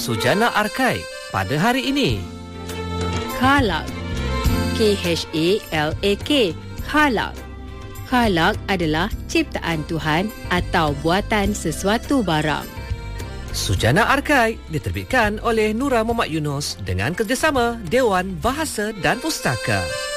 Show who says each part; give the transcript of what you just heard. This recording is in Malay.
Speaker 1: Sujana Arkai pada hari ini.
Speaker 2: Khalaq. Khalak. Khalaq. Khalaq adalah ciptaan Tuhan atau buatan sesuatu barang.
Speaker 1: Sujana Arkai diterbitkan oleh Nura Muhammad Yunus dengan kerjasama Dewan Bahasa dan Pustaka.